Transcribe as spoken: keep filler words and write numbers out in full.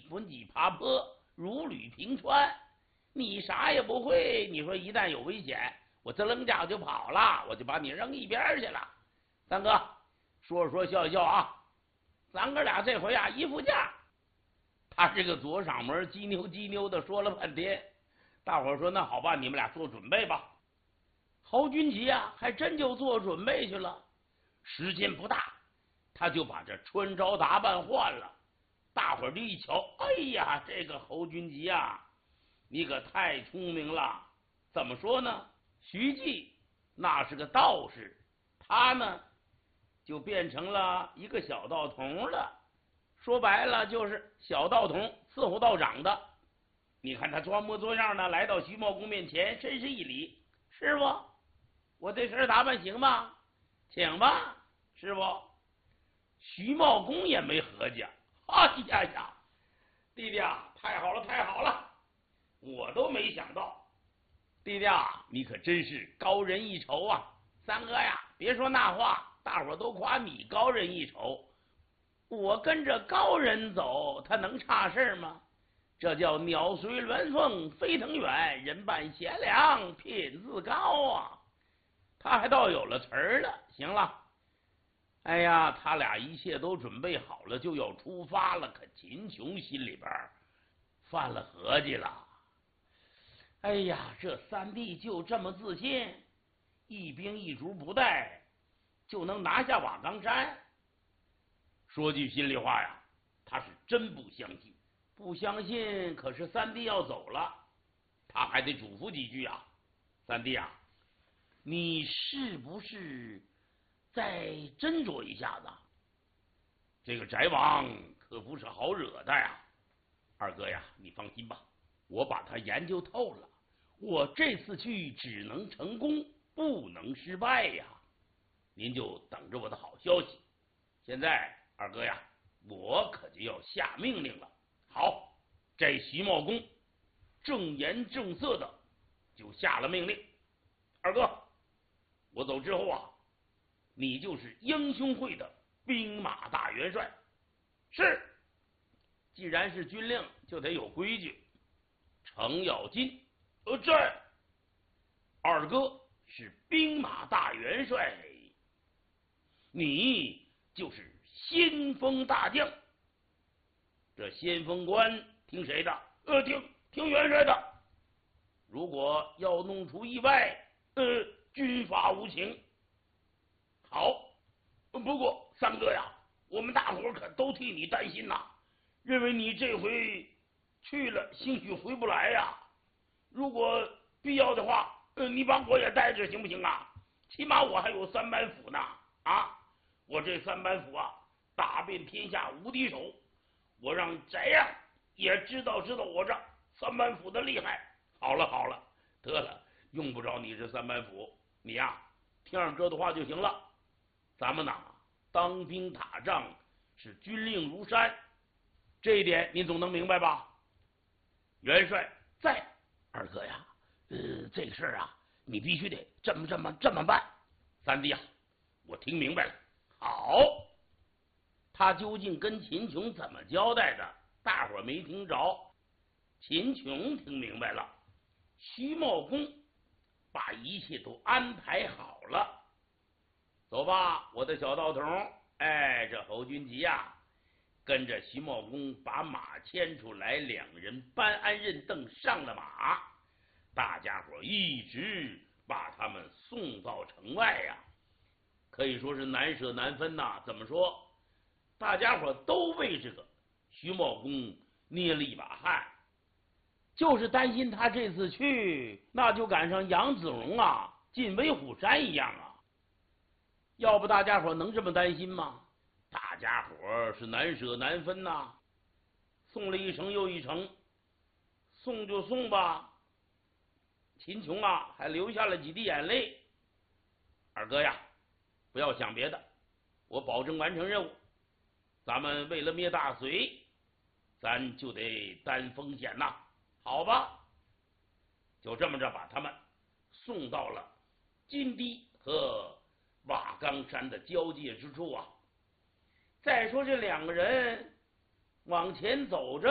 滚几爬坡，如履平川。你啥也不会，你说一旦有危险，我这楞家就跑了，我就把你扔一边去了。三哥，说说笑笑啊，咱哥俩这回啊一副价。他这个左嗓门鸡牛鸡牛的说了半天，大伙说那好吧，你们俩做准备吧。侯君集啊，还真就做准备去了。时间不大，他就把这穿着打扮换了。大伙儿这一瞧，哎呀，这个侯君集啊，你可太聪明了。怎么说呢？徐继那是个道士，他呢就变成了一个小道童了。说白了就是小道童伺候道长的。你看他装模作样的来到徐茂公面前，深施一礼：“师傅，我这身打扮行吗？请吧，师傅。”徐茂公也没合计，哎呀呀，弟弟啊，太好了，太好了！我都没想到，弟弟啊，你可真是高人一筹啊！三哥呀，别说那话，大伙都夸你高人一筹。我跟着高人走，他能差事吗？这叫鸟随鸾凤飞腾远，人伴贤良品自高啊！他还倒有了词儿了。行了，哎呀，他俩一切都准备好了，就要出发了。可秦琼心里边犯了合计了。哎呀，这三弟就这么自信，一兵一卒不带就能拿下瓦岗山？说句心里话呀，他是真不相信。不相信，可是三弟要走了，他还得嘱咐几句啊。三弟啊，你是不是再斟酌一下子？这个翟王可不是好惹的呀。二哥呀，你放心吧，我把他研究透了，我这次去只能成功，不能失败呀。您就等着我的好消息。现在二哥呀，我可就要下命令了。好，这徐茂公正言正色的就下了命令：二哥，我走之后啊，你就是英雄会的兵马大元帅。是，既然是军令，就得有规矩。程咬金，呃，这二哥是兵马大元帅，你就是先锋大将。这先锋官听谁的？呃，听听元帅的。如果要弄出意外，呃，军法无情。好，不过三哥呀，我们大伙可都替你担心呐，认为你这回去了，兴许回不来呀。如果必要的话，呃，你把我也带着行不行啊？起码我还有三板斧呢，啊，我这三板斧啊，打遍天下无敌手。我让翟样也知道知道我这三板斧的厉害。好了好了，得了，用不着你这三板斧，你呀、啊、听二哥的话就行了。咱们呐，当兵打仗是军令如山，这一点您总能明白吧？元帅在，二哥呀，呃，这个事儿啊，你必须得这么这么这么办。三弟啊，我听明白了。好。他究竟跟秦琼怎么交代的？大伙儿没听着，秦琼听明白了。徐茂公把一切都安排好了。走吧，我的小道童。哎，这侯君集呀，跟着徐茂公把马牵出来，两人搬鞍认凳上了马。大家伙一直把他们送到城外呀，可以说是难舍难分呐。怎么说？大家伙都为这个徐茂公捏了一把汗，就是担心他这次去，那就赶上杨子荣啊进威虎山一样啊。要不大家伙能这么担心吗？大家伙是难舍难分呐，送了一程又一程，送就送吧。秦琼啊还流下了几滴眼泪。二哥呀，不要想别的，我保证完成任务。咱们为了灭大隋，咱就得担风险呐。好吧，就这么着把他们送到了金堤和瓦岗山的交界之处啊。再说这两个人往前走着，